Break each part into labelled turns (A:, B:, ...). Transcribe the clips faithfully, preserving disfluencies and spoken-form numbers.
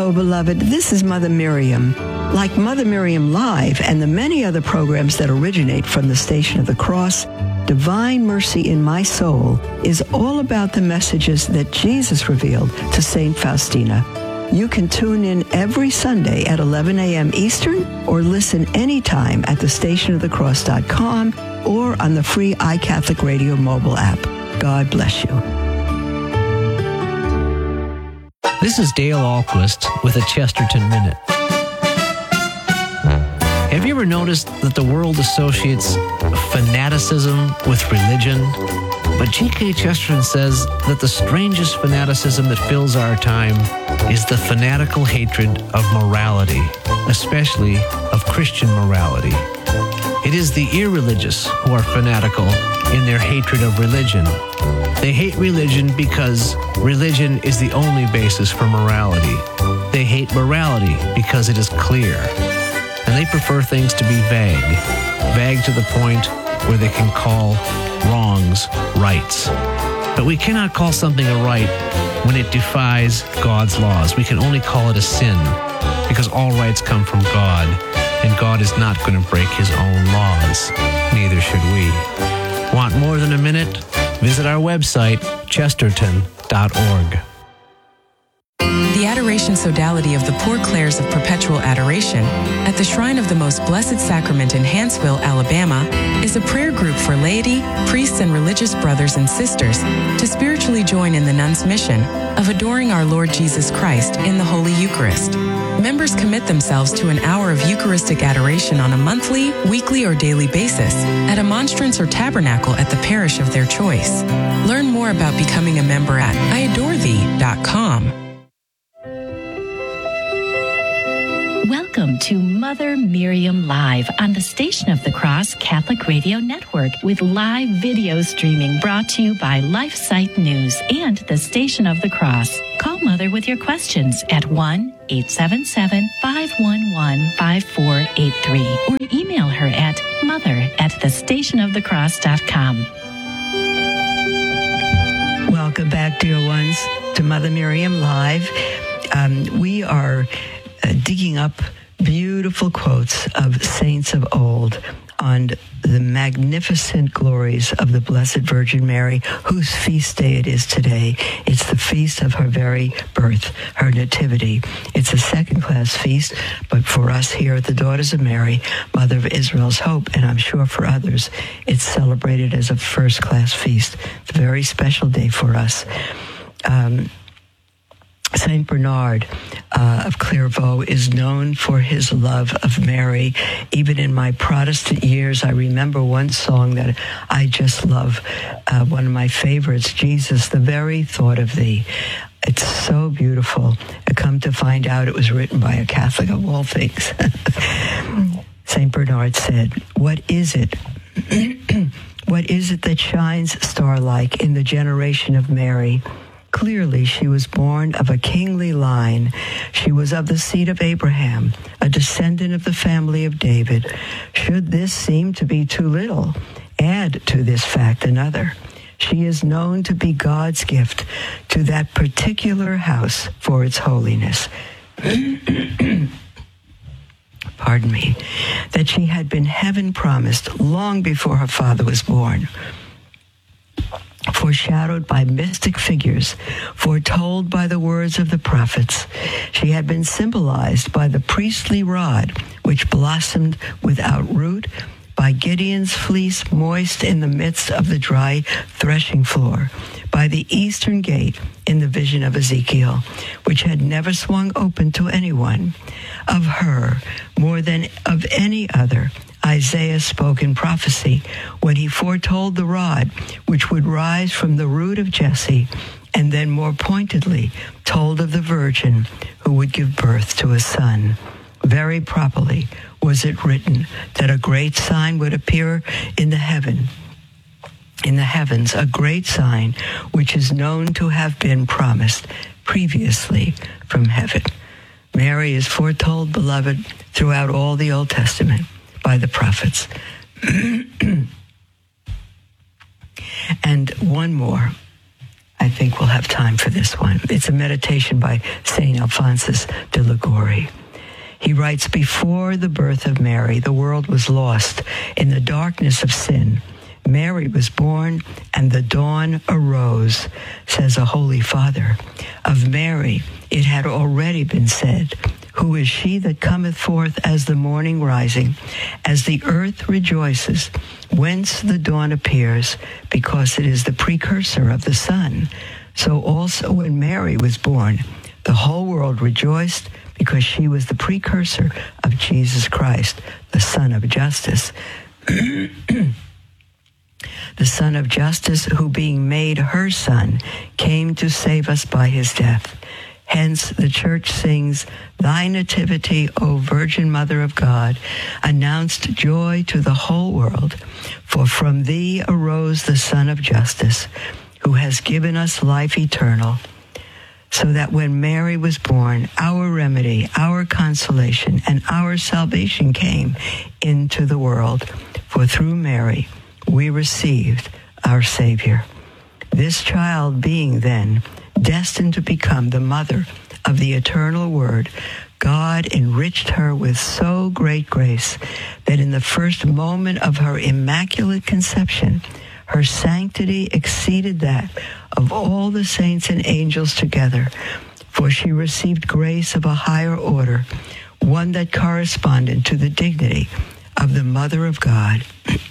A: Hello, beloved. This is Mother Miriam. Like Mother Miriam Live and the many other programs that originate from the Station of the Cross, Divine Mercy in My Soul is all about the messages that Jesus revealed to Saint Faustina. You can tune in every Sunday at eleven a.m. Eastern or listen anytime at the station of the cross dot com or on the free iCatholic Radio mobile app. God bless you.
B: This is Dale Ahlquist with a Chesterton Minute. Have you ever noticed that the world associates fanaticism with religion? But G K Chesterton says that the strangest fanaticism that fills our time is the fanatical hatred of morality, especially of Christian morality. It is the irreligious who are fanatical in their hatred of religion. They hate religion because religion is the only basis for morality. They hate morality because it is clear. And they prefer things to be vague, vague to the point where they can call wrongs rights. But we cannot call something a right when it defies God's laws. We can only call it a sin because all rights come from God, and God is not going to break his own laws. Neither should we. Want more than a minute? Visit our website, chesterton dot org.
C: The Adoration Sodality of the Poor Clares of Perpetual Adoration at the Shrine of the Most Blessed Sacrament in Hanceville, Alabama, is a prayer group for laity, priests, and religious brothers and sisters to spiritually join in the nuns' mission of adoring our Lord Jesus Christ in the Holy Eucharist. Members commit themselves to an hour of Eucharistic adoration on a monthly, weekly, or daily basis at a monstrance or tabernacle at the parish of their choice. Learn more about becoming a member at I adore thee dot com.
D: Welcome to Mother Miriam Live on the Station of the Cross Catholic Radio Network with live video streaming brought to you by LifeSite News and the Station of the Cross. Call Mother with your questions at one eight seven seven, five one one, five four eight three or email her at mother at the station of the cross dot com.
A: Welcome back, dear ones, to Mother Miriam Live. Um, we are uh, digging up beautiful quotes of saints of old on the magnificent glories of the Blessed Virgin Mary, whose feast day it is today. It's the feast of her very birth, her nativity. It's a second-class feast, but for us here at the Daughters of Mary, Mother of Israel's Hope, and I'm sure for others, it's celebrated as a first-class feast. It's a very special day for us. Um, Saint Bernard uh, of Clairvaux is known for his love of Mary. Even in my Protestant years, I remember one song that I just love, uh, one of my favorites, Jesus, the very thought of thee. It's so beautiful. I come to find out it was written by a Catholic of all things. Saint Bernard said, what is it? What is it that shines star-like in the generation of Mary? Clearly, she was born of a kingly line. She was of the seed of Abraham, a descendant of the family of David. Should this seem to be too little, add to this fact another. She is known to be God's gift to that particular house for its holiness. Pardon me. That she had been heaven promised long before her father was born. Foreshadowed by mystic figures, foretold by the words of the prophets. She had been symbolized by the priestly rod, which blossomed without root, by Gideon's fleece moist in the midst of the dry threshing floor, by the eastern gate in the vision of Ezekiel, which had never swung open to anyone. Of her, more than of any other, Isaiah spoke in prophecy when he foretold the rod which would rise from the root of Jesse, and then more pointedly told of the virgin who would give birth to a son. Very properly was it written that a great sign would appear in the heaven, in the heavens, a great sign which is known to have been promised previously from heaven. Mary is foretold, beloved, throughout all the Old Testament by the prophets. And one more. I think we'll have time for this one. It's a meditation by Saint Alphonsus de Liguori. He writes, before the birth of Mary, the world was lost in the darkness of sin. Mary was born, and the dawn arose, says a Holy Father. Of Mary, it had already been said, who is she that cometh forth as the morning rising, as the earth rejoices, whence the dawn appears, because it is the precursor of the sun. So also when Mary was born, the whole world rejoiced, because she was the precursor of Jesus Christ, the Son of Justice. The Son of Justice, who being made her Son, came to save us by his death. Hence the Church sings, Thy nativity, O Virgin Mother of God, announced joy to the whole world. For from thee arose the Son of Justice, who has given us life eternal. So that when Mary was born, our remedy, our consolation, and our salvation came into the world. For through Mary we received our Savior. This child being then destined to become the mother of the eternal Word, God enriched her with so great grace that in the first moment of her immaculate conception, her sanctity exceeded that of all the saints and angels together, for she received grace of a higher order, one that corresponded to the dignity of the Mother of God.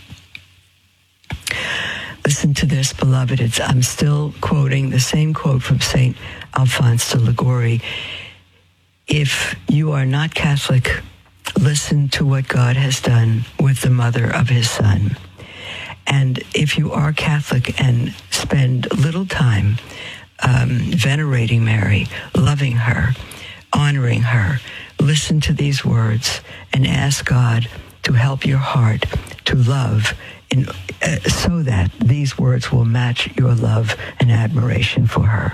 A: Listen to this, beloved. It's, I'm still quoting the same quote from Saint Alphonse de Liguori. If you are not Catholic, listen to what God has done with the mother of his Son. And if you are Catholic and spend little time um, venerating Mary, loving her, honoring her, listen to these words and ask God to help your heart to love in, uh, so that these words will match your love and admiration for her.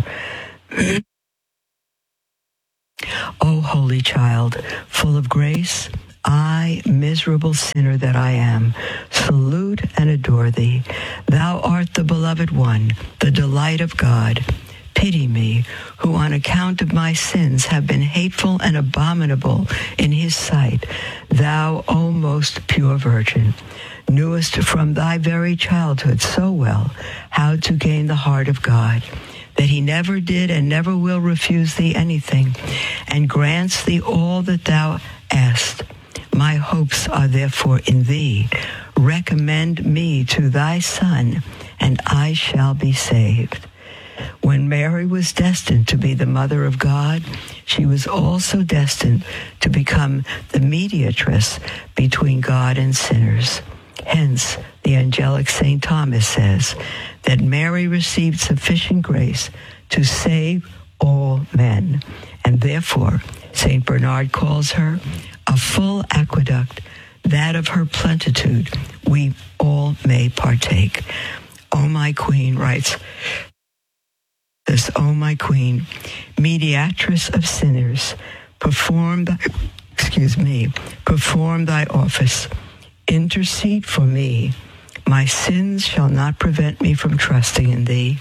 A: O holy child, full of grace, I, miserable sinner that I am, salute and adore thee. Thou art the beloved one, the delight of God. Pity me, who on account of my sins have been hateful and abominable in his sight. Thou, O most pure Virgin, knewest from thy very childhood so well how to gain the heart of God, that he never did and never will refuse thee anything, and grants thee all that thou askest. My hopes are therefore in thee. Recommend me to thy Son, and I shall be saved. When Mary was destined to be the Mother of God, she was also destined to become the mediatress between God and sinners. Hence, the angelic Saint Thomas says that Mary received sufficient grace to save all men, and therefore Saint Bernard calls her a full aqueduct, that of her plenitude we all may partake. O my Queen, writes this, O my Queen, mediatress of sinners, perform thy, excuse me, perform thy office. Intercede for me. My sins shall not prevent me from trusting in thee.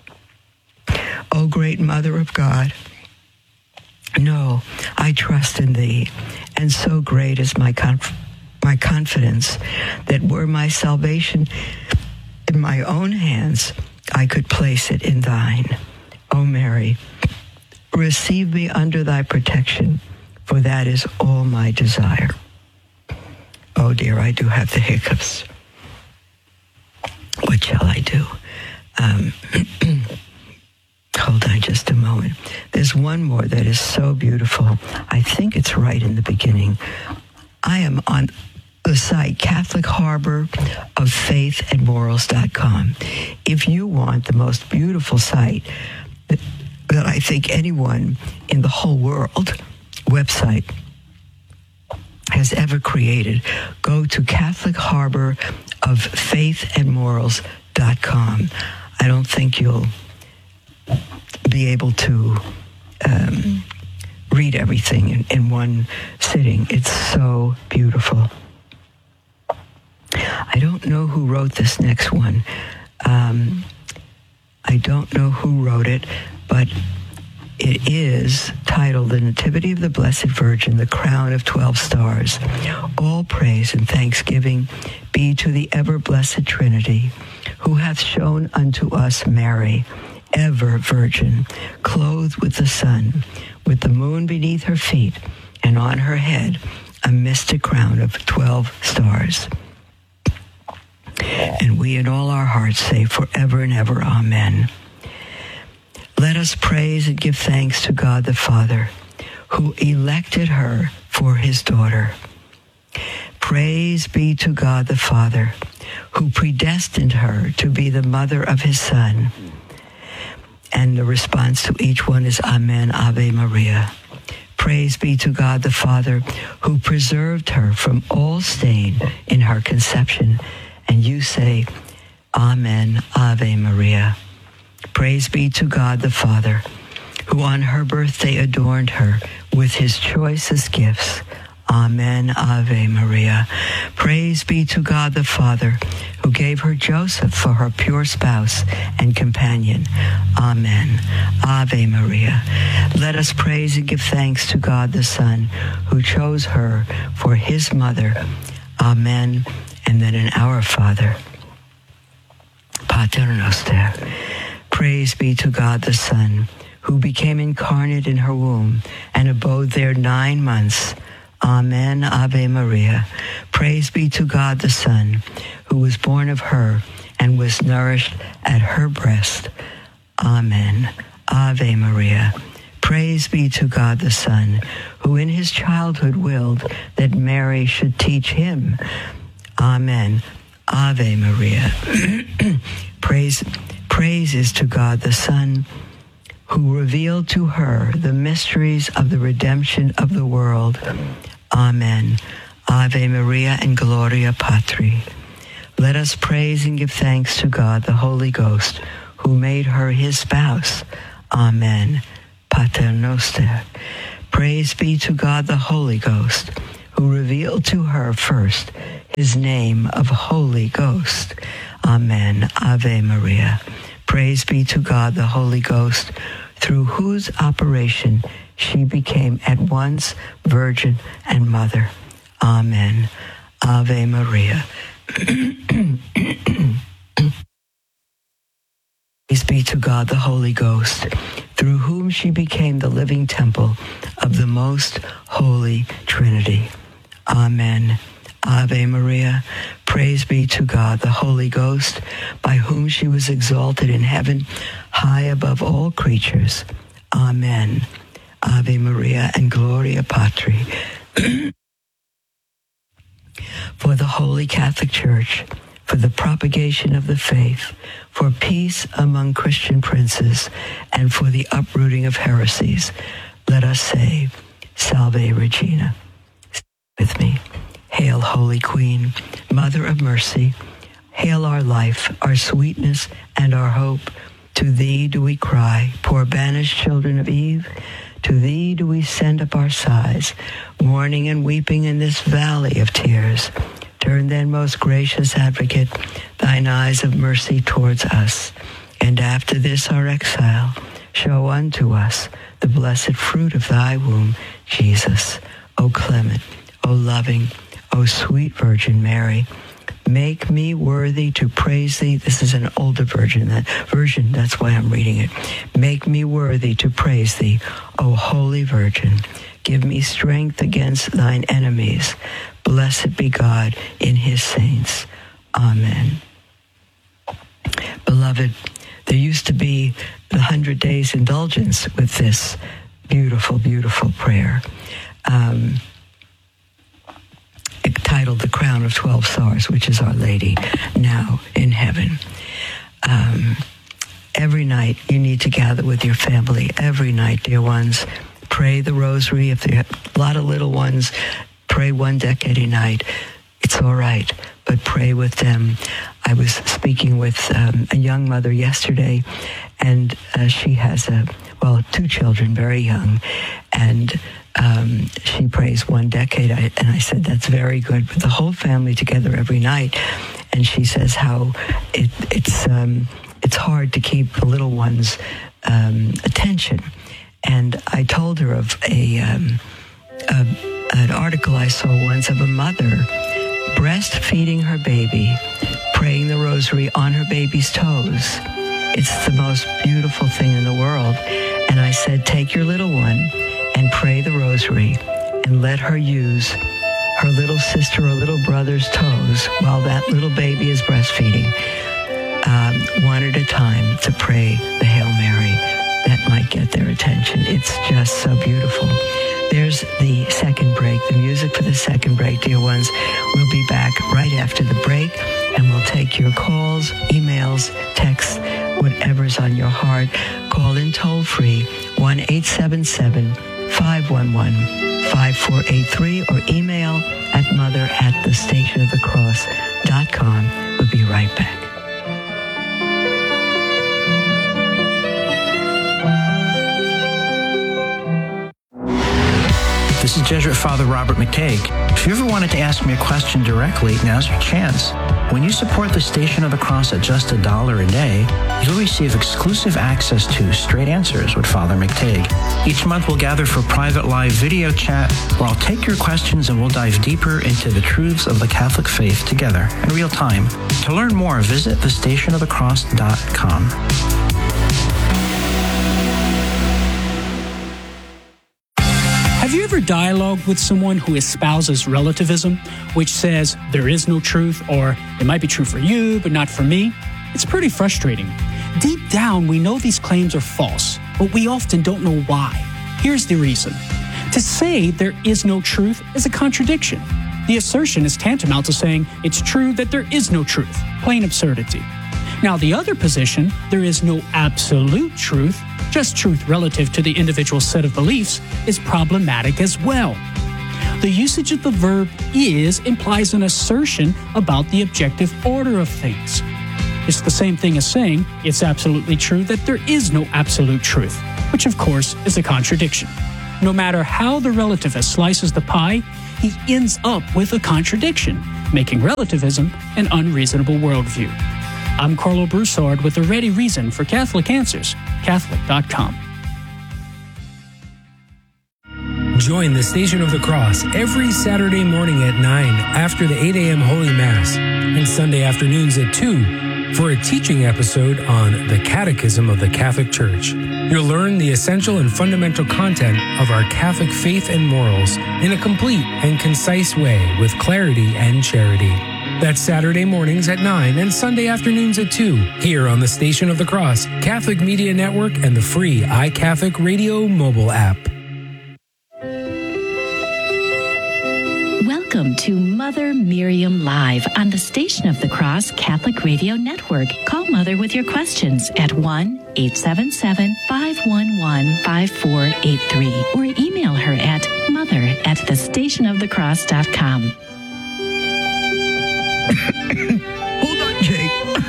A: O great Mother of God, no, I trust in thee, and so great is my conf- my confidence that were my salvation in my own hands, I could place it in thine. O Mary, receive me under thy protection, for that is all my desire. Oh dear, I do have the hiccups. What shall I do? Um, hold on just a moment. There's one more that is so beautiful. I think it's right in the beginning. I am on the site Catholic Harbor of Faith and Morals dot com. If you want the most beautiful site that, that I think anyone in the whole world website has ever created, go to Catholic Harbor of Faith and Morals dot com. I don't think you'll be able to um, read everything in, in one sitting. It's so beautiful. I don't know who wrote this next one. Um, I don't know who wrote it, but it is titled The Nativity of the Blessed Virgin, the Crown of Twelve Stars. All praise and thanksgiving be to the ever-blessed Trinity, who hath shown unto us Mary, ever virgin, clothed with the sun, with the moon beneath her feet, and on her head a mystic crown of twelve stars. And we in all our hearts say forever and ever, Amen. Let us praise and give thanks to God the Father, who elected her for his daughter. Praise be to God the Father, who predestined her to be the mother of his Son. And the response to each one is Amen, Ave Maria. Praise be to God the Father, who preserved her from all stain in her conception. And you say, Amen, Ave Maria. Praise be to God the Father, who on her birthday adorned her with his choicest gifts. Amen, Ave Maria. Praise be to God the Father, who gave her Joseph for her pure spouse and companion. Amen, Ave Maria. Let us praise and give thanks to God the Son, who chose her for his mother. Amen. And then in Our Father, Pater Noster. Praise be to God the Son, who became incarnate in her womb and abode there nine months. Amen, Ave Maria. Praise be to God the Son, who was born of her and was nourished at her breast. Amen, Ave Maria. Praise be to God the Son, who in his childhood willed that Mary should teach him. Amen, Ave Maria. Praise Praise is to God the Son, who revealed to her the mysteries of the redemption of the world. Amen. Ave Maria and Gloria Patri. Let us praise and give thanks to God, the Holy Ghost, who made her his spouse. Amen. Pater Noster. Praise be to God, the Holy Ghost, who revealed to her first his name of Holy Ghost. Amen. Ave Maria. Praise be to God, the Holy Ghost, through whose operation she became at once virgin and mother. Amen. Ave Maria. Praise be to God, the Holy Ghost, through whom she became the living temple of the most holy Trinity. Amen. Ave Maria. Praise be to God, the Holy Ghost, by whom she was exalted in heaven, high above all creatures. Amen. Ave Maria and Gloria Patri. For the Holy Catholic Church, for the propagation of the faith, for peace among Christian princes, and for the uprooting of heresies, let us say, Salve Regina. With me. Hail, Holy Queen, Mother of Mercy. Hail our life, our sweetness, and our hope. To thee do we cry, poor banished children of Eve. To thee do we send up our sighs, mourning and weeping in this valley of tears. Turn then, most gracious Advocate, thine eyes of mercy towards us, and after this our exile, show unto us the blessed fruit of thy womb, Jesus. O clement, O loving, O sweet Virgin Mary, make me worthy to praise thee. This is an older version, that version, that's why I'm reading it. Make me worthy to praise thee, O Holy Virgin. Give me strength against thine enemies. Blessed be God in his saints. Amen. Beloved, there used to be the hundred days indulgence with this beautiful, beautiful prayer. Um, titled The Crown of Twelve Stars, which is Our Lady now in heaven. Um, every night you need to gather with your family. Every night, dear ones, pray the rosary. If there are a lot of little ones, pray one decade a night. It's all right, but pray with them. I was speaking with um, a young mother yesterday, and uh, she has, a, well, two children, very young, and Um, she prays one decade, I, and I said, that's very good, but the whole family together every night. And she says how it, it's um, it's hard to keep the little one's um, attention. And I told her of a, um, a an article I saw once of a mother breastfeeding her baby, praying the rosary on her baby's toes. It's the most beautiful thing in the world. And I said, take your little one and pray the rosary and let her use her little sister or little brother's toes while that little baby is breastfeeding, um, one at a time, to pray the Hail Mary. That might get their attention. It's just so beautiful. There's the second break, the music for the second break, dear ones. We'll be back right after the break, and we'll take your calls, emails, texts, whatever's on your heart. Call in toll-free, one eight seven seven, five one one, five four eight three, or email at mother at the station of the cross dot com. We'll be right back.
E: This is Jesuit Father Robert McTague. If you ever wanted to ask me a question directly, now's your chance. When you support the Station of the Cross at just a dollar a day, you'll receive exclusive access to Straight Answers with Father McTague. Each month we'll gather for private live video chat where I'll take your questions and we'll dive deeper into the truths of the Catholic faith together in real time. To learn more, visit the station of the cross dot com.
F: Have you ever dialogued with someone who espouses relativism, which says there is no truth, or it might be true for you, but not for me? It's pretty frustrating. Deep down, we know these claims are false, but we often don't know why. Here's the reason. To say there is no truth is a contradiction. The assertion is tantamount to saying it's true that there is no truth. Plain absurdity. Now, the other position, there is no absolute truth, just truth relative to the individual set of beliefs, is problematic as well. The usage of the verb is implies an assertion about the objective order of things. It's the same thing as saying it's absolutely true that there is no absolute truth, which of course is a contradiction. No matter how the relativist slices the pie, he ends up with a contradiction, making relativism an unreasonable worldview. I'm Carlo Broussard with a ready reason for Catholic Answers, Catholic dot com.
G: Join the Station of the Cross every Saturday morning at nine after the eight a.m. Holy Mass and Sunday afternoons at two for a teaching episode on the Catechism of the Catholic Church. You'll learn the essential and fundamental content of our Catholic faith and morals in a complete and concise way with clarity and charity. That's Saturday mornings at nine and Sunday afternoons at two, here on the Station of the Cross, Catholic Media Network, and the free iCatholic Radio mobile app.
D: Welcome to Mother Miriam Live on the Station of the Cross Catholic Radio Network. Call Mother with your questions at one eight seven seven, five one one, five four eight three or email her at mother at the station of the cross dot com.
A: Hold on, Jake.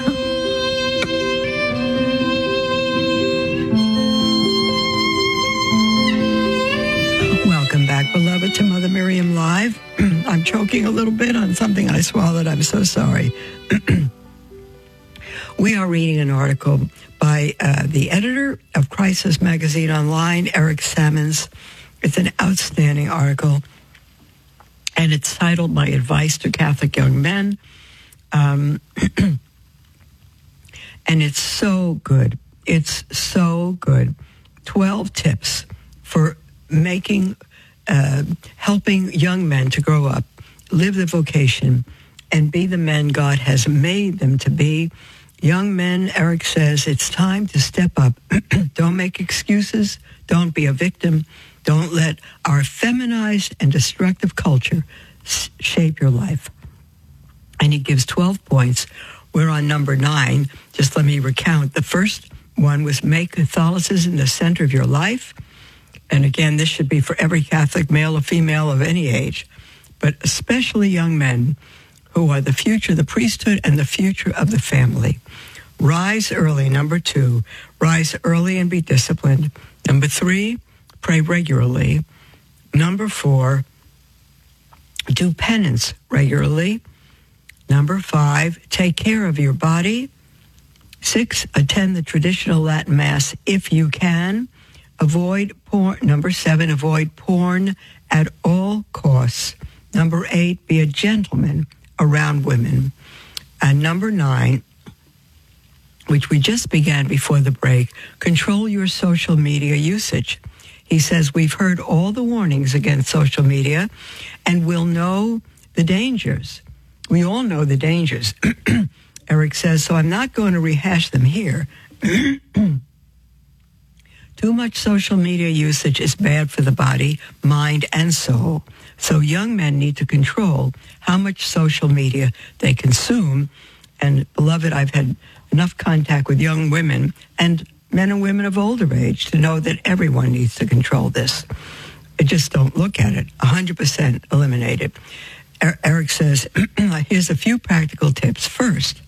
A: Welcome back, beloved, to Mother Miriam Live. I'm choking a little bit on something I swallowed. I'm so sorry. We are reading an article by uh, the editor of Crisis Magazine Online, Eric Sammons. It's an outstanding article, and it's titled My Advice to Catholic Young Men. Um, and it's so good. It's so good. twelve tips for making, uh, helping young men to grow up, live the vocation, and be the men God has made them to be. Young men, Eric says, it's time to step up. Don't make excuses. Don't be a victim. Don't let our feminized and destructive culture s- shape your life. And he gives twelve points. We're on number nine. Just let me recount. The first one was make Catholicism the center of your life. And again, this should be for every Catholic, male or female of any age, but especially young men who are the future of the priesthood and the future of the family. Rise early. Number two, rise early and be disciplined. Number three, pray regularly. Number four, do penance regularly. Number five, take care of your body. Six, attend the traditional Latin Mass if you can. Avoid porn. Number seven, avoid porn at all costs. Number eight, be a gentleman around women. And number nine, which we just began before the break, control your social media usage. He says, we've heard all the warnings against social media and we'll know the dangers. We all know the dangers. Eric says, so I'm not going to rehash them here. Too much social media usage is bad for the body, mind, and soul. So young men need to control how much social media they consume. And beloved, I've had enough contact with young women and men and women of older age to know that everyone needs to control this. Just don't look at it. one hundred percent eliminate it. Eric says, here's a few practical tips. First,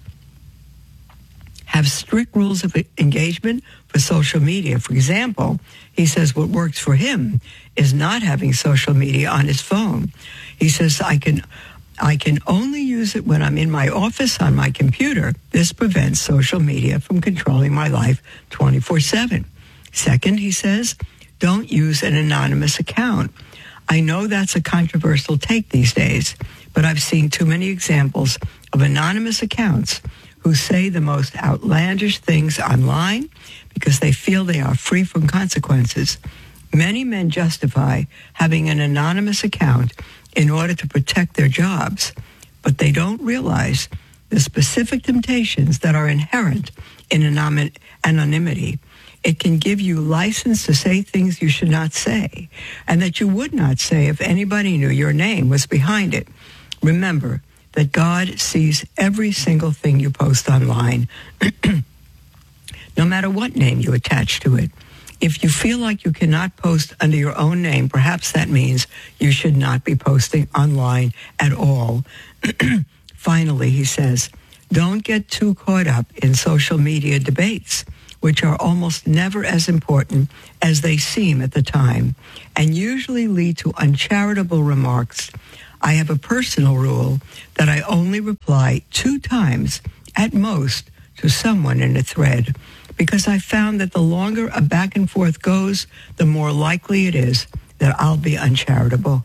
A: have strict rules of engagement for social media. For example, he says what works for him is not having social media on his phone. He says, I can I can only use it when I'm in my office on my computer. This prevents social media from controlling my life twenty-four seven. Second, he says, don't use an anonymous account. I know that's a controversial take these days, but I've seen too many examples of anonymous accounts who say the most outlandish things online because they feel they are free from consequences. Many men justify having an anonymous account in order to protect their jobs, but they don't realize the specific temptations that are inherent in anonymity. It can give you license to say things you should not say, and that you would not say if anybody knew your name was behind it. Remember that God sees every single thing you post online, no matter what name you attach to it. If you feel like you cannot post under your own name, perhaps that means you should not be posting online at all. Finally, he says, don't get too caught up in social media debates, which are almost never as important as they seem at the time, and usually lead to uncharitable remarks. I have a personal rule that I only reply two times at most to someone in a thread, because I found that the longer a back and forth goes, the more likely it is that I'll be uncharitable.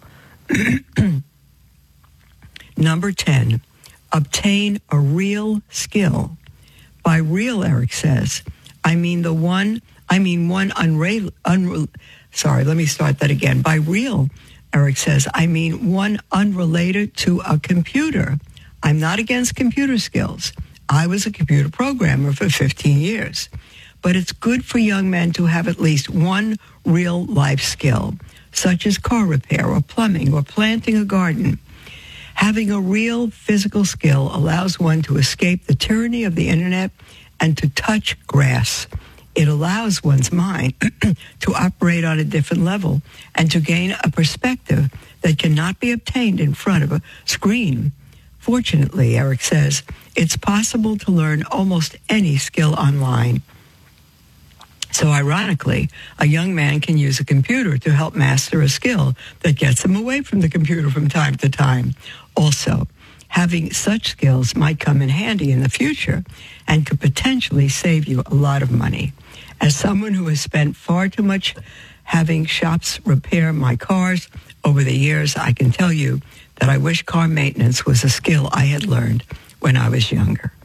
A: Number ten, obtain a real skill. By real, Eric says, I mean the one, I mean one unreal, unre, sorry, let me start that again. By real, Eric says, I mean one unrelated to a computer. I'm not against computer skills. I was a computer programmer for fifteen years. But it's good for young men to have at least one real life skill, such as car repair or plumbing or planting a garden. Having a real physical skill allows one to escape the tyranny of the internet and to touch grass. It allows one's mind to operate on a different level and to gain a perspective that cannot be obtained in front of a screen. Fortunately, Eric says, it's possible to learn almost any skill online. So ironically, a young man can use a computer to help master a skill that gets him away from the computer from time to time. Also, having such skills might come in handy in the future and could potentially save you a lot of money. As someone who has spent far too much having shops repair my cars over the years, I can tell you that I wish car maintenance was a skill I had learned when I was younger.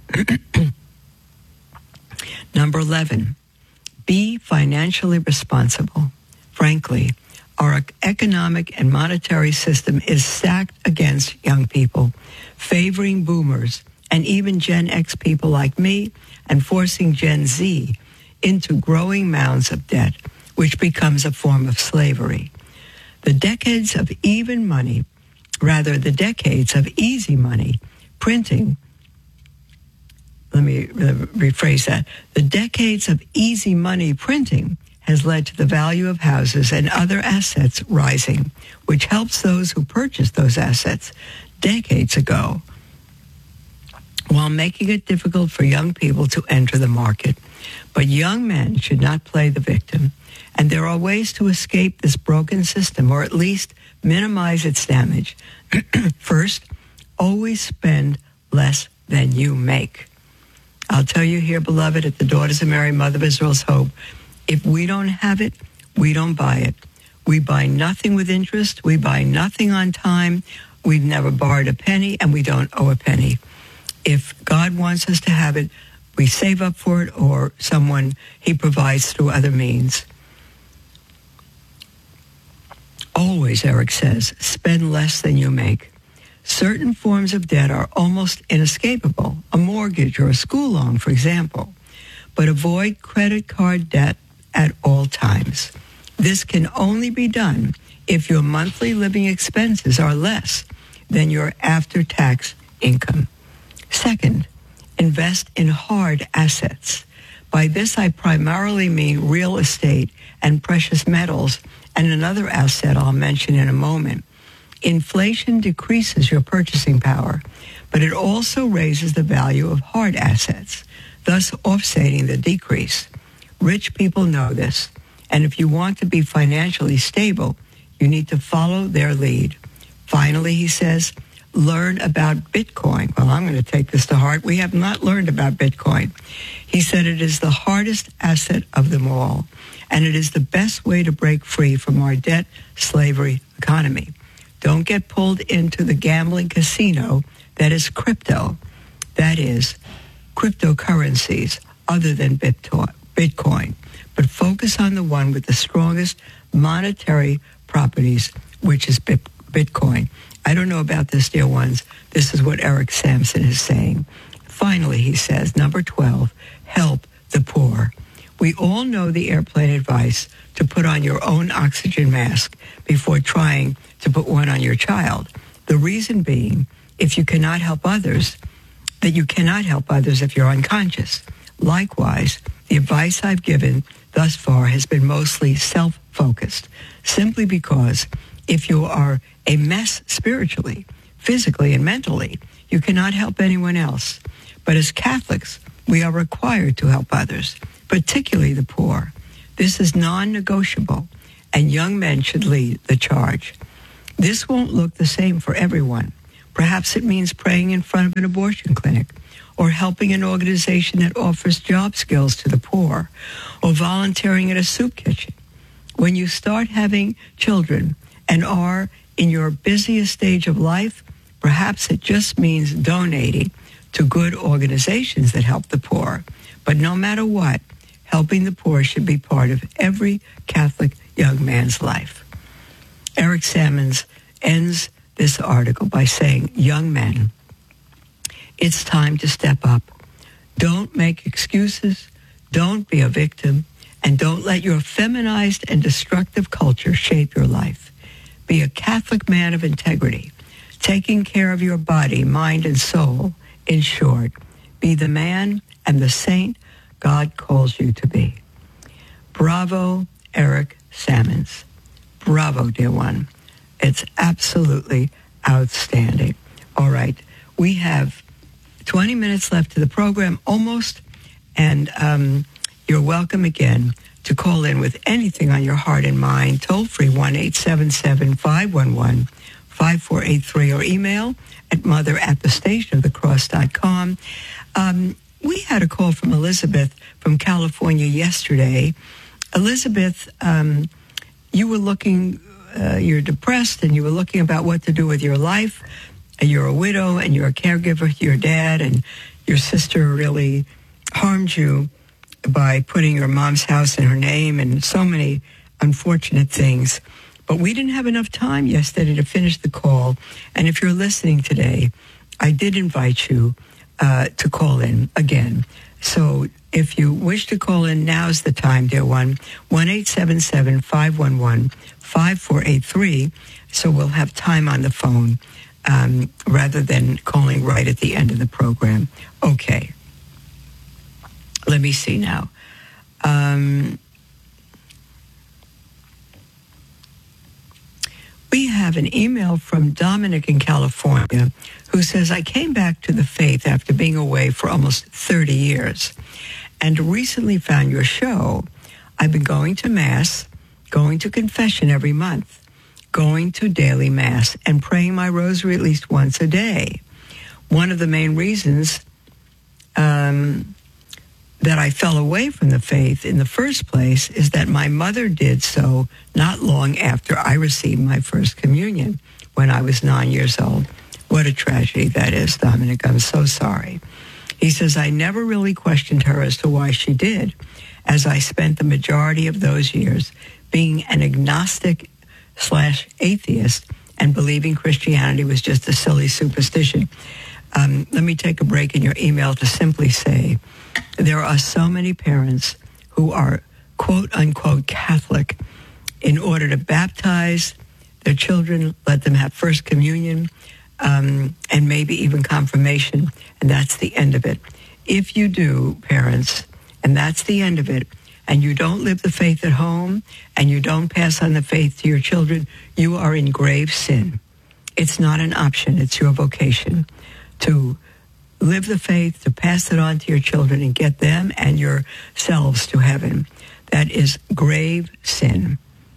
A: Number eleven, be financially responsible. Frankly, our economic and monetary system is stacked against young people, favoring boomers and even Gen X people like me and forcing Gen Z into growing mounds of debt, which becomes a form of slavery. The decades of even money, rather the decades of easy money, printing, let me rephrase that. The decades of easy money printing has led to the value of houses and other assets rising, which helps those who purchased those assets decades ago, while making it difficult for young people to enter the market. But young men should not play the victim, and there are ways to escape this broken system, or at least minimize its damage. First, always spend less than you make. I'll tell you here, beloved, at the Daughters of Mary, Mother of Israel's Hope, if we don't have it, we don't buy it. We buy nothing with interest. We buy nothing on time. We've never borrowed a penny, and we don't owe a penny. If God wants us to have it, we save up for it, or someone he provides through other means. Always, Eric says, spend less than you make. Certain forms of debt are almost inescapable, a mortgage or a school loan, for example. But avoid credit card debt at all times. This can only be done if your monthly living expenses are less than your after-tax income. Second, invest in hard assets. By this, I primarily mean real estate and precious metals, and another asset I'll mention in a moment. Inflation decreases your purchasing power, but it also raises the value of hard assets, thus offsetting the decrease. Rich people know this, and if you want to be financially stable, you need to follow their lead. Finally, he says, learn about Bitcoin. Well, I'm going to take this to heart. We have not learned about Bitcoin. He said it is the hardest asset of them all, and it is the best way to break free from our debt slavery economy. Don't get pulled into the gambling casino that is crypto. That is, cryptocurrencies other than Bitcoin. But focus on the one with the strongest monetary properties, which is Bitcoin. I don't know about this, dear ones. This is what Eric Sampson is saying. Finally, he says, number twelve, help the poor. We all know the airplane advice to put on your own oxygen mask before trying to put one on your child. The reason being, if you cannot help others, that you cannot help others if you're unconscious. Likewise, the advice I've given thus far has been mostly self-focused, simply because if you are a mess spiritually, physically, and mentally, you cannot help anyone else. But as Catholics, we are required to help others, particularly the poor. This is non-negotiable, and young men should lead the charge. This won't look the same for everyone. Perhaps it means praying in front of an abortion clinic, or helping an organization that offers job skills to the poor, or volunteering at a soup kitchen. When you start having children and are in your busiest stage of life, perhaps it just means donating to good organizations that help the poor. But no matter what, helping the poor should be part of every Catholic young man's life. Eric Sammons ends this article by saying, young men, it's time to step up. Don't make excuses, don't be a victim, and don't let your feminized and destructive culture shape your life. Be a Catholic man of integrity, taking care of your body, mind, and soul. In short, be the man and the saint God calls you to be. Bravo, Eric Sammons. Bravo, dear one. It's absolutely outstanding. All right, we have twenty minutes left to the program, almost, and um, you're welcome again to call in with anything on your heart and mind. Toll free one eight seven seven, five one one, five four eight three or email at mother at the station of the cross dot com. Um, we had a call from Elizabeth from California yesterday. Elizabeth, um, you were looking, uh, you're depressed and you were looking about what to do with your life. You're a widow and you're a caregiver to your dad, and your sister really harmed you by putting your mom's house in her name and so many unfortunate things. But we didn't have enough time yesterday to finish the call. And if you're listening today, I did invite you uh, to call in again. So if you wish to call in, now's the time, dear one, one eight seven seven, five one one, five four eight three. So we'll have time on the phone um, rather than calling right at the end of the program. Okay. Let me see now. Um, we have an email from Dominic in California who says, I came back to the faith after being away for almost thirty years and recently found your show. I've been going to Mass, going to confession every month, going to daily Mass, and praying my rosary at least once a day. One of the main reasons um, that I fell away from the faith in the first place is that my mother did so not long after I received my first communion when I was nine years old. What a tragedy that is, Dominic. I'm so sorry. He says, I never really questioned her as to why she did, as I spent the majority of those years being an agnostic slash atheist and believing Christianity was just a silly superstition. Um, let me take a break in your email to simply say there are so many parents who are quote-unquote Catholic in order to baptize their children, let them have first communion, um, and maybe even confirmation, and that's the end of it. If you do, parents, and that's the end of it, and you don't live the faith at home, and you don't pass on the faith to your children, you are in grave sin. It's not an option, it's your vocation to live the faith, to pass it on to your children and get them and yourselves to heaven. That is grave sin.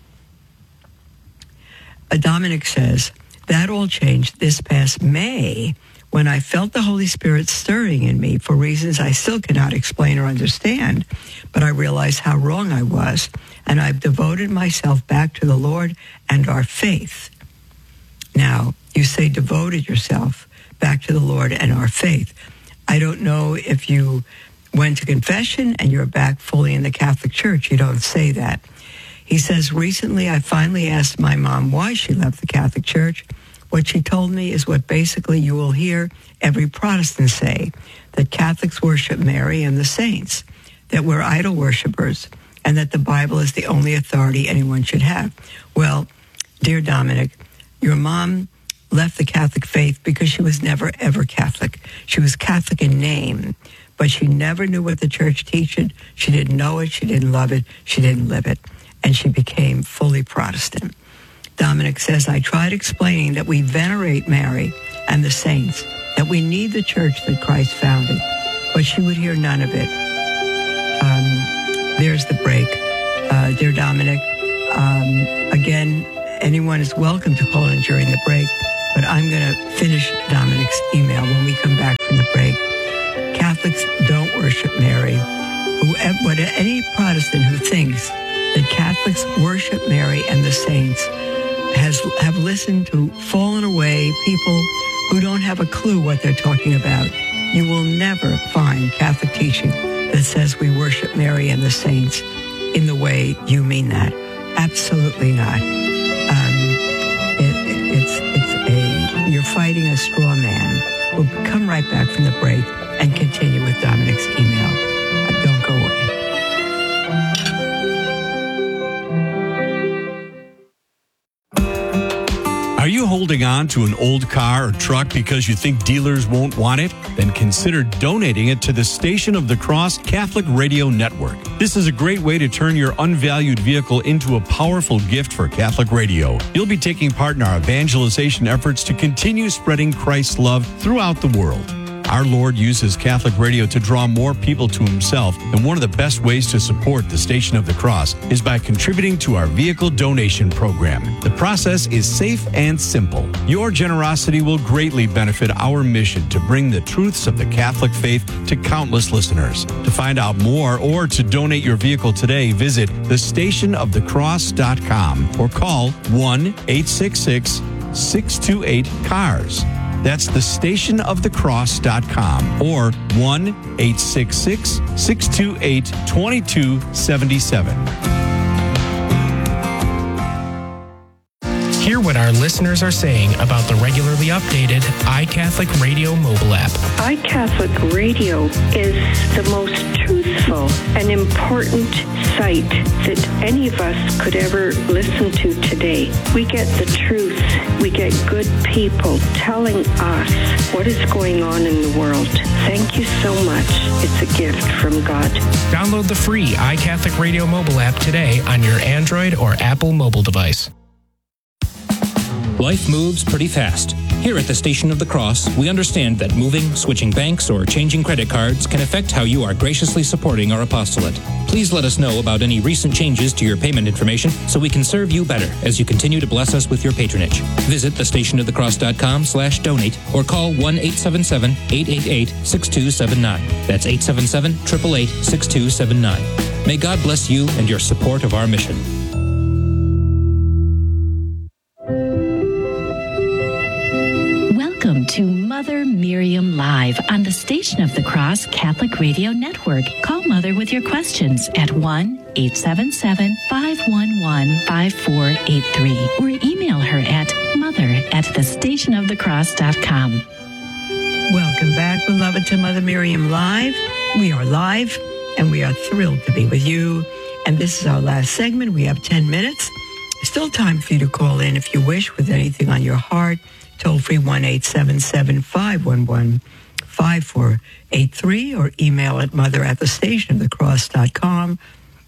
A: Uh, Dominic says, that all changed this past May when I felt the Holy Spirit stirring in me for reasons I still cannot explain or understand, but I realized how wrong I was, and I've devoted myself back to the Lord and our faith. Now, you say devoted yourself back to the Lord and our faith. I don't know if you went to confession and you're back fully in the Catholic Church. You don't say that. He says, recently I finally asked my mom why she left the Catholic Church. What she told me is what basically you will hear every Protestant say, that Catholics worship Mary and the saints, that we're idol worshipers, and that the Bible is the only authority anyone should have. Well, dear Dominic, your mom left the Catholic faith because she was never, ever Catholic. She was Catholic in name, but she never knew what the church teached. She didn't know it. She didn't love it. She didn't live it. And she became fully Protestant. Dominic says, I tried explaining that we venerate Mary and the saints, that we need the church that Christ founded, but she would hear none of it. Um, there's the break. Uh, dear Dominic, um, again, anyone is welcome to call in during the break, but I'm going to finish Dominic's email when we come back from the break. Catholics don't worship Mary. Whoever, what, any Protestant who thinks that Catholics worship Mary and the saints has have listened to fallen away people who don't have a clue what they're talking about. You will never find Catholic teaching that says we worship Mary and the saints in the way you mean that. Absolutely not. Um, it, it's it's a you're fighting a straw man. We'll come right back from the break and continue with Dominic's email. Uh, don't go away.
H: Are you holding on to an old car or truck because you think dealers won't want it? Then consider donating it to the Station of the Cross Catholic Radio Network. This is a great way to turn your unvalued vehicle into a powerful gift for Catholic radio. You'll be taking part in our evangelization efforts to continue spreading Christ's love throughout the world. Our Lord uses Catholic radio to draw more people to himself, and one of the best ways to support the Station of the Cross is by contributing to our vehicle donation program. The process is safe and simple. Your generosity will greatly benefit our mission to bring the truths of the Catholic faith to countless listeners. To find out more or to donate your vehicle today, visit the station of the cross dot com or call one eight six six, six two eight, C A R S. That's the station of the cross dot com or one eight six six, six two eight, two two seven seven.
I: Hear what our listeners are saying about the regularly updated iCatholic Radio mobile app.
J: iCatholic Radio is the most truthful and important site that any of us could ever listen to today. We get the truth. We get good people telling us what is going on in the world. Thank you so much. It's a gift from God.
I: Download the free iCatholic Radio mobile app today on your Android or Apple mobile device.
K: Life moves pretty fast. Here at the Station of the Cross, we understand that moving, switching banks, or changing credit cards can affect how you are graciously supporting our apostolate. Please let us know about any recent changes to your payment information so we can serve you better as you continue to bless us with your patronage. Visit thestationofthecross.com slash donate or call one eight seven seven, eight eight eight, six two seven nine. That's eight seven seven, eight eight eight, six two seven nine. May God bless you and your support of our mission.
D: Welcome to Mother Miriam Live on the Station of the Cross Catholic Radio Network. Call Mother with your questions at one eight seven seven, five one one, five four eight three or email her at mother at thestationofthecross dot com.
A: Welcome back, beloved, to Mother Miriam Live. We are live, and we are thrilled to be with you. And this is our last segment. We have ten minutes. Still time for you to call in if you wish with anything on your heart. Toll free one eight seven seven, five one one, five four eight three or email at mother at thestationofthecross dot com.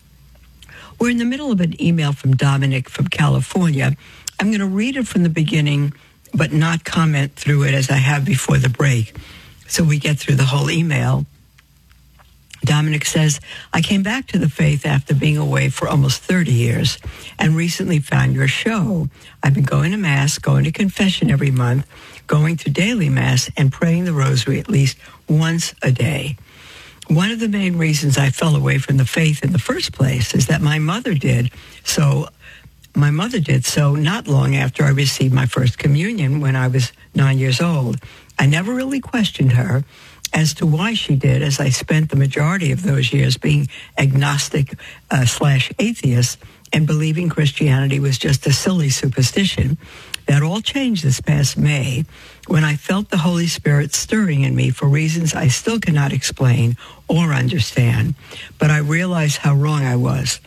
A: We're in the middle of an email from Dominic from California. I'm going to read it from the beginning, but not comment through it as I have before the break, so we get through the whole email. Dominic says, I came back to the faith after being away for almost thirty years and recently found your show. I've been going to Mass, going to confession every month, going to daily Mass, and praying the rosary at least once a day. One of the main reasons I fell away from the faith in the first place is that my mother did so. My mother did so not long after I received my first communion when I was nine years old. I never really questioned her as to why she did, as I spent the majority of those years being agnostic uh, slash atheist and believing Christianity was just a silly superstition. That all changed this past May when I felt the Holy Spirit stirring in me for reasons I still cannot explain or understand, but I realized how wrong I was.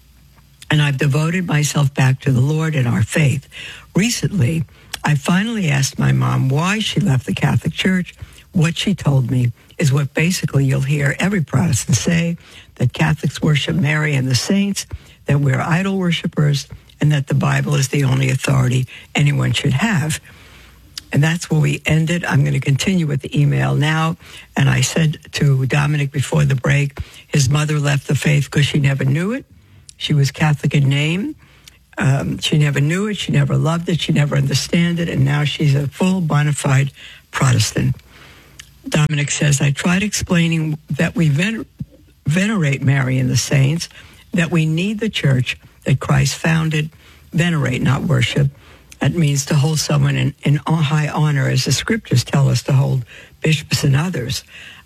A: And I've devoted myself back to the Lord and our faith. Recently, I finally asked my mom why she left the Catholic Church. What she told me is what basically you'll hear every Protestant say, that Catholics worship Mary and the saints, that we're idol worshipers, and that the Bible is the only authority anyone should have. And that's where we ended. I'm going to continue with the email now. And I said to Dominic before the break, his mother left the faith because she never knew it. She was Catholic in name. Um, she never knew it. She never loved it. She never understood it. And now she's a full bona fide Protestant. Dominic says, I tried explaining that we vener- venerate Mary and the saints, that we need the church that Christ founded, venerate, not worship. That means to hold someone in, in high honor, as the scriptures tell us to hold bishops and others.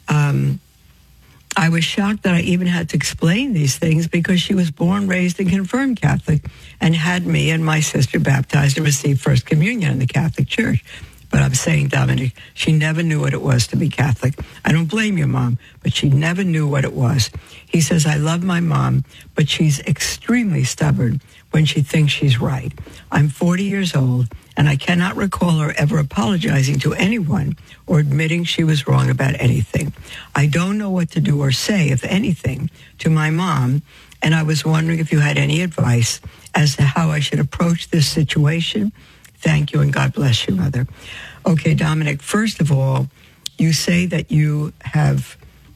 A: Um, I was shocked that I even had to explain these things because she was born, raised, and confirmed Catholic and had me and my sister baptized and received First Communion in the Catholic Church. But I'm saying, Dominic, she never knew what it was to be Catholic. I don't blame your mom, but she never knew what it was. He says, I love my mom, but she's extremely stubborn when she thinks she's right. I'm forty years old, and I cannot recall her ever apologizing to anyone or admitting she was wrong about anything. I don't know what to do or say, if anything, to my mom, and I was wondering if you had any advice as to how I should approach this situation. Thank you, and God bless you, Mother. Okay, Dominic, first of all, you say that you have,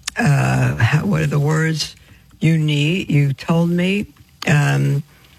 A: uh, how, what are the words you need? You told me, um,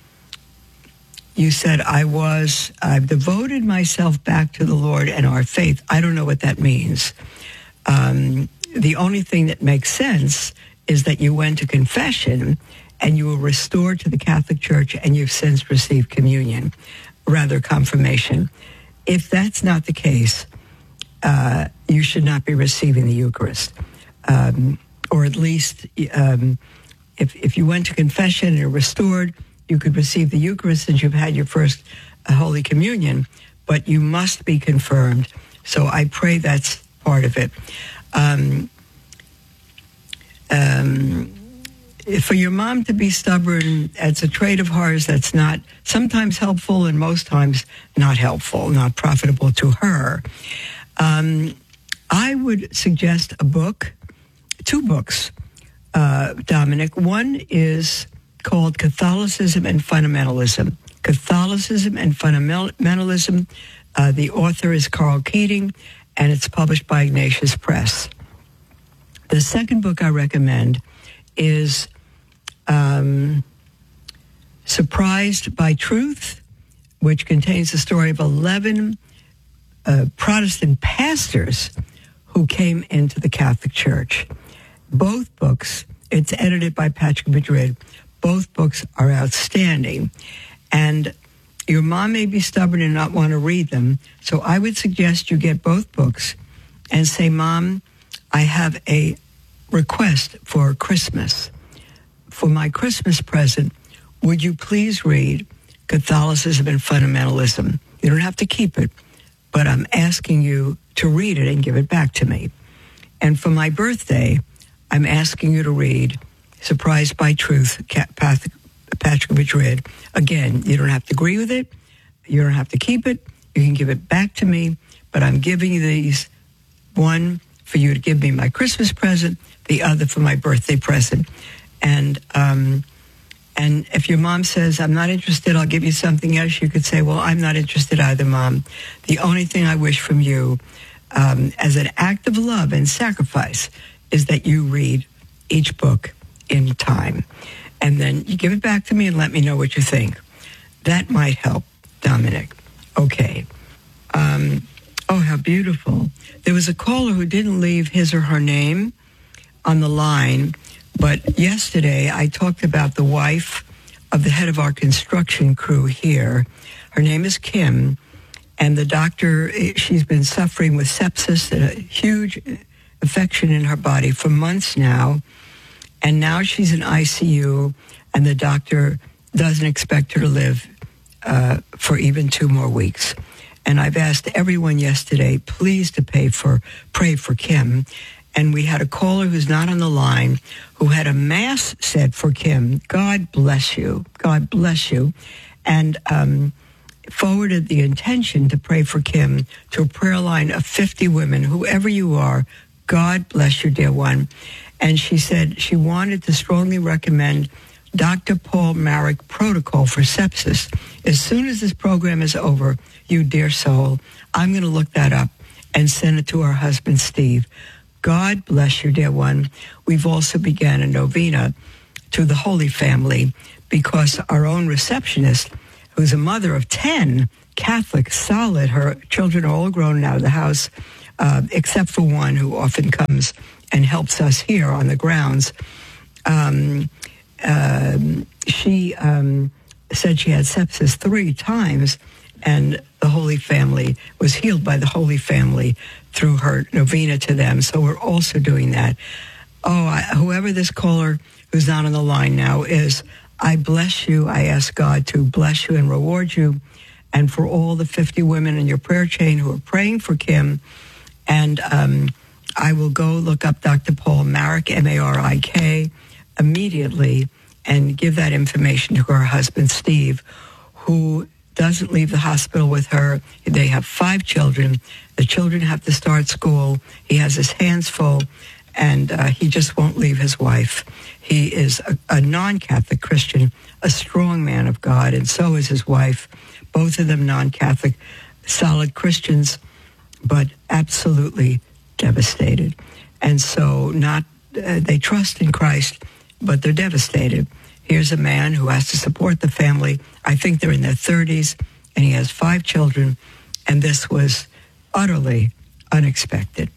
A: you said, I was, I've devoted myself back to the Lord and our faith. I don't know what that means. Um, the only thing that makes sense is that you went to confession and you were restored to the Catholic Church and you've since received communion. Rather confirmation. If that's not the case, uh, you should not be receiving the Eucharist. Um, or at least um, if, if you went to confession and are restored, you could receive the Eucharist since you've had your first uh, Holy Communion, but you must be confirmed. So I pray that's part of it. Um, um, For your mom to be stubborn, it's a trait of hers that's not sometimes helpful and most times not helpful, not profitable to her. Um, I would suggest a book, two books, uh, Dominic. One is called Catholicism and Fundamentalism. Catholicism and Fundamentalism Uh, the author is Carl Keating, and it's published by Ignatius Press. The second book I recommend is um, Surprised by Truth, which contains the story of eleven uh, Protestant pastors who came into the Catholic Church. Both books, it's edited by Patrick Madrid. Both books are outstanding. And your mom may be stubborn and not want to read them, so I would suggest you get both books and say, Mom, I have a request for Christmas. For my Christmas present, would you please read Catholicism and Fundamentalism? You don't have to keep it, but I'm asking you to read it and give it back to me. And for my birthday, I'm asking you to read Surprised by Truth, Patrick Madrid. Again, you don't have to agree with it. You don't have to keep it. You can give it back to me, but I'm giving you these, one for you to give me my Christmas present, the other for my birthday present. And um, and if your mom says, I'm not interested, I'll give you something else, you could say, well, I'm not interested either, Mom. The only thing I wish from you um, as an act of love and sacrifice is that you read each book in time. And then you give it back to me and let me know what you think. That might help, Dominic. Okay. Um, oh, how beautiful. There was a caller who didn't leave his or her name on the line, but yesterday I talked about the wife of the head of our construction crew here. Her name is Kim, and the doctor, she's been suffering with sepsis and a huge infection in her body for months now, and now she's in I C U, and the doctor doesn't expect her to live uh, for even two more weeks. And I've asked everyone yesterday, please to pay for, pray for Kim. And we had a caller who's not on the line who had a mass said for Kim. God bless you. God bless you. And um, forwarded the intention to pray for Kim to a prayer line of fifty women, whoever you are. God bless you, dear one. And she said she wanted to strongly recommend Doctor Paul Marik Protocol for Sepsis. As soon as this program is over, you dear soul, I'm going to look that up and send it to her husband, Steve. God bless you, dear one. We've also began a novena to the Holy Family because our own receptionist, who's a mother of ten, Catholic, solid, her children are all grown out of the house, uh, except for one who often comes and helps us here on the grounds. Um, um, she um, said she had sepsis three times, and the Holy Family was healed by the Holy Family through her novena to them. So we're also doing that. Oh, I, whoever this caller who's not on the line now is, I bless you. I ask God to bless you and reward you. And for all the fifty women in your prayer chain who are praying for Kim. And um, I will go look up Doctor Paul Marik, M A R I K, immediately and give that information to her husband, Steve, who doesn't leave the hospital with her. They have five children. The children have to start school. He has his hands full, and uh, he just won't leave his wife. He is a, a non-Catholic Christian, a strong man of God, and so is his wife. Both of them non-Catholic, solid Christians, but absolutely devastated. And so not uh, they trust in Christ, but they're devastated. Here's a man who has to support the family. I think they're in their thirties, and he has five children, and this was utterly unexpected.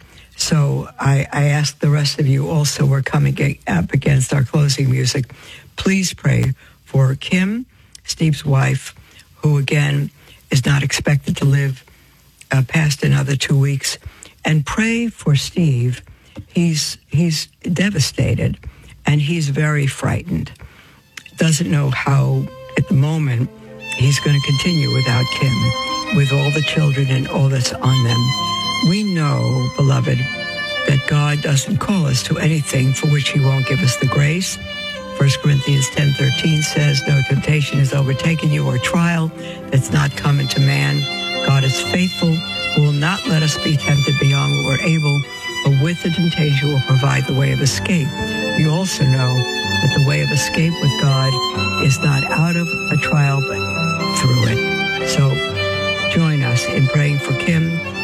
A: So I, I ask the rest of you also, we're coming up against our closing music, please pray for Kim, Steve's wife, who again is not expected to live uh, past another two weeks, and pray for Steve. He's he's devastated, and he's very frightened. Doesn't know how, at the moment, he's going to continue without Kim, with all the children and all that's on them. We know, beloved, that God doesn't call us to anything for which he won't give us the grace. First Corinthians ten thirteen says, no temptation has overtaken you or trial that's not common to man. God is faithful, who will not let us be tempted beyond what we're able, but with the temptation will provide the way of escape. We also know that the way of escape with God is not out of a trial, but through it. So Join us in praying for Kim